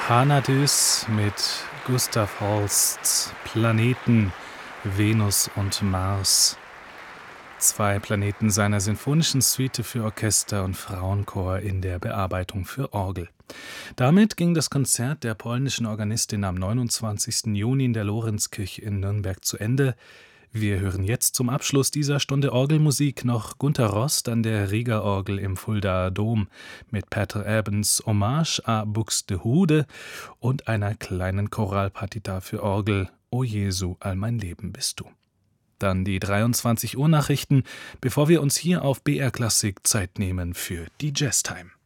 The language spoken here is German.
Xanadus mit Gustav Holsts Planeten Venus und Mars. 2 Planeten seiner sinfonischen Suite für Orchester und Frauenchor in der Bearbeitung für Orgel. Damit ging das Konzert der polnischen Organistin am 29. Juni in der Lorenzkirche in Nürnberg zu Ende. Wir hören jetzt zum Abschluss dieser Stunde Orgelmusik noch Gunter Rost an der Rieger-Orgel im Fuldaer Dom mit Peter Ebens Hommage à Buxtehude und einer kleinen Choralpartita für Orgel O Jesu, all mein Leben bist du. Dann die 23 Uhr Nachrichten, bevor wir uns hier auf BR Klassik Zeit nehmen für die Jazztime.